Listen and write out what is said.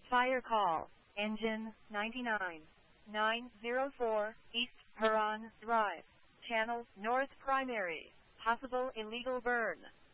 Fire call. Engine 99. 904 East Huron Drive. Channel North Primary. Possible illegal burn.